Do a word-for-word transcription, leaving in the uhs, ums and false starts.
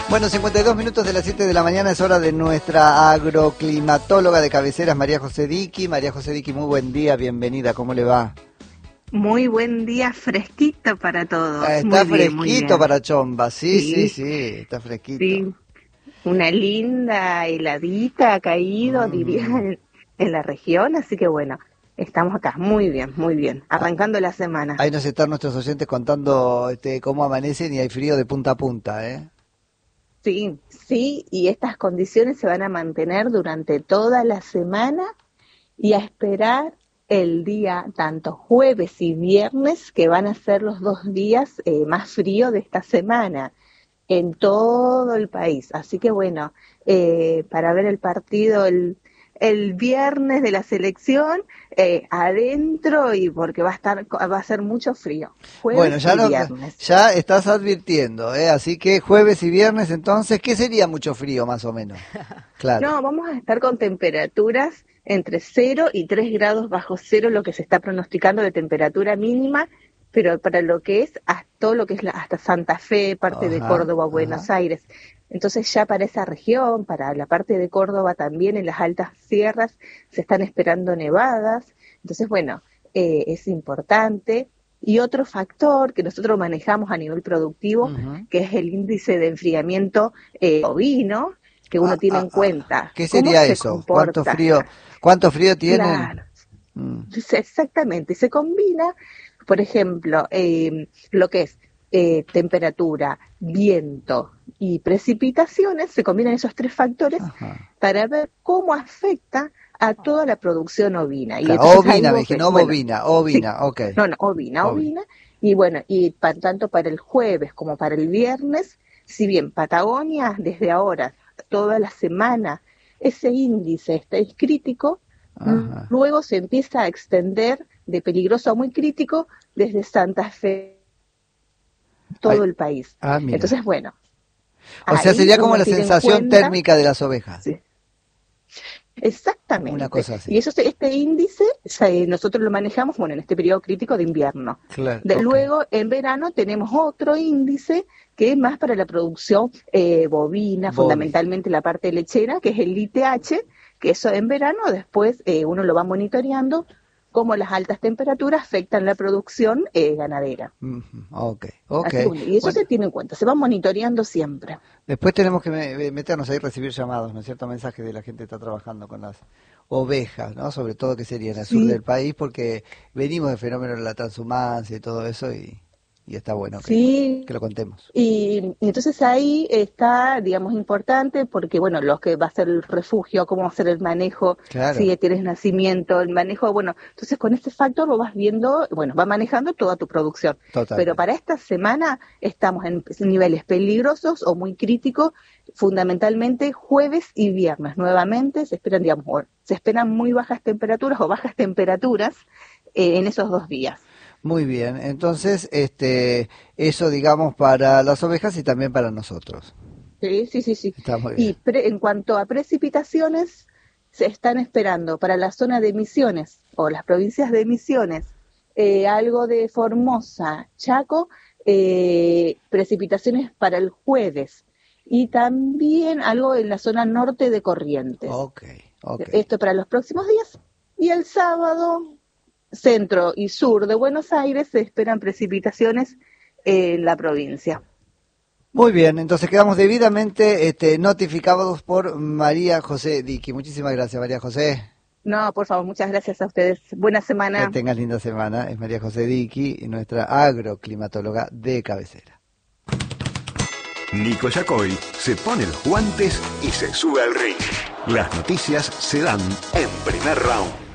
Bueno, cincuenta y dos minutos de las siete de la mañana es hora de nuestra agroclimatóloga de cabeceras, María José Diqui. María José Diqui, muy buen día, bienvenida, ¿cómo le va? Muy buen día, fresquito para todos. Ah, está muy fresquito bien, muy bien. para Chomba, sí, sí, Sí, sí, está fresquito. sí, una linda heladita ha caído, Mm. diría, en, en la región, así que bueno, estamos acá, muy bien, muy bien, arrancando ah, la semana. Ahí nos están nuestros oyentes contando este, cómo amanecen y hay frío de punta a punta, ¿eh? Sí, sí, y estas condiciones se van a mantener durante toda la semana y a esperar el día, tanto jueves y viernes, que van a ser los dos días eh, más fríos de esta semana en todo el país. Así que bueno, eh, para ver el partido el, el viernes de la selección, eh, adentro, y porque va a estar va a ser mucho frío. Jueves bueno, ya, y no, viernes. ya estás advirtiendo, ¿eh? Así que jueves y viernes, entonces, ¿qué sería mucho frío más o menos? Claro. No, vamos a estar con temperaturas entre cero y tres grados bajo cero, lo que se está pronosticando de temperatura mínima, pero para lo que es hasta todo lo que es la, hasta Santa Fe, parte ajá, de Córdoba, Buenos ajá. Aires. Entonces ya para esa región, para la parte de Córdoba también, en las altas sierras, se están esperando nevadas. Entonces, bueno, eh, es importante. Y otro factor que nosotros manejamos a nivel productivo, uh-huh. que es el índice de enfriamiento eh, ovino, que uno ah, tiene ah, en cuenta. ¿Qué sería ¿Cómo eso? ¿Cuánto frío, cuánto frío tienen? Claro. Mm. Exactamente. Se combina, por ejemplo, eh, lo que es eh, temperatura, viento y precipitaciones, se combinan esos tres factores ajá. para ver cómo afecta a toda la producción ovina. Claro, y ovina, me dije, no bueno, bovina, ovina, sí, ok. No, no, ovina, ovina. ovina. Y bueno, y pa, tanto para el jueves como para el viernes, si bien Patagonia desde ahora, toda la semana, ese índice está es crítico, ajá. luego se empieza a extender de peligroso a muy crítico desde Santa Fe, todo Ay. el país. Ah, mira. Entonces, bueno. O sea, sería como la sensación cuenta, térmica de las ovejas. Sí. Exactamente. Una cosa así. Y eso, este índice nosotros lo manejamos, bueno, en este periodo crítico de invierno. Claro, de, okay. Luego, en verano tenemos otro índice que es más para la producción eh, bovina, bovina, fundamentalmente la parte lechera, que es el I T H, que eso en verano después eh, uno lo va monitoreando cómo las altas temperaturas afectan la producción eh, ganadera. Mm-hmm. Ok, ok. Así, y eso bueno. se tiene en cuenta, se va monitoreando siempre. Después tenemos que meternos ahí, recibir llamados, ¿no es cierto? Mensajes de la gente que está trabajando con las ovejas, ¿no? Sobre todo que sería en el sí. sur del país, porque venimos de fenómenos de la transhumancia y todo eso, y, y está bueno que, sí. que lo contemos. Y, y entonces ahí está, digamos, importante, porque bueno, los que va a ser el refugio, cómo va a ser el manejo, claro. si tienes nacimiento, el manejo, bueno, entonces con este factor lo vas viendo, bueno, va manejando toda tu producción. Total. Pero para esta semana estamos en niveles peligrosos o muy críticos, fundamentalmente jueves y viernes. Nuevamente se esperan, digamos, se esperan muy bajas temperaturas o bajas temperaturas eh, en esos dos días. Muy bien, entonces este eso digamos para las ovejas y también para nosotros. Sí, sí, sí, sí. Está muy bien. Y pre, en cuanto a precipitaciones, se están esperando para la zona de Misiones o las provincias de Misiones, eh, algo de Formosa, Chaco, eh, precipitaciones para el jueves y también algo en la zona norte de Corrientes. Okay, okay. Esto para los próximos días. Y el sábado, centro y sur de Buenos Aires, se esperan precipitaciones en la provincia. Muy bien, entonces quedamos debidamente este, notificados por María José Diqui. Muchísimas gracias, María José. No, por favor, muchas gracias a ustedes. Buena semana. Que tengas linda semana. Es María José Diqui, nuestra agroclimatóloga de cabecera. Nico Yacoy se pone los guantes y se sube al ring. Las noticias se dan en Primer Round.